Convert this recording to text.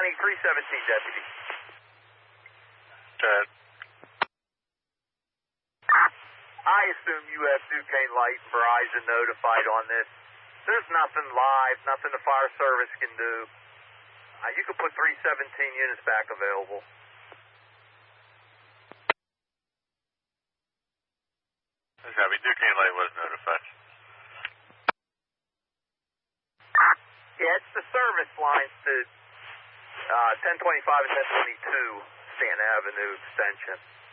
County, 317 deputy. Chad. I assume you have Duquesne Light and Verizon notified on this. There's nothing live, nothing the fire service can do. You can put 317 units back available. Copy. Duquesne Light was notified. Yeah, it's the service lines to 1025 and 1022 Stanton Avenue extension.